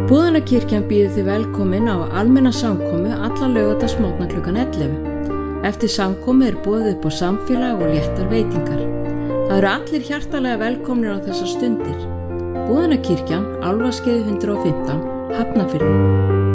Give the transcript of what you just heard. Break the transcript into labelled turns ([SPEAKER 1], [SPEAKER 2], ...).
[SPEAKER 1] Búðanakirkjan býður þið velkomin á almenna samkomu alla laugardagsmorgna klukkan 11. Eftir samkomu boðið upp á samfélag og léttar veitingar. Það eru allir hjartalega velkomnir á þessar stundir. Búðanakirkjan, Álfaskeiði 115, Hafnarfirði.